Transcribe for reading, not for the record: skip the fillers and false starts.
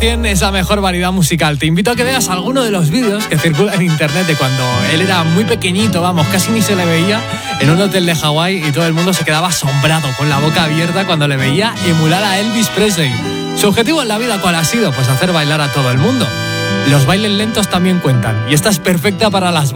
100% esa mejor variedad musical. Te invito a que veas alguno de los vídeos que circulan en internet de cuando él era muy pequeñito, vamos, casi ni se le veía, en un hotel de Hawái, y todo el mundo se quedaba asombrado, con la boca abierta, cuando le veía emular a Elvis Presley. Su objetivo en la vida, ¿cuál ha sido? Pues hacer bailar a todo el mundo. Los bailes lentos también cuentan, y esta es perfecta para las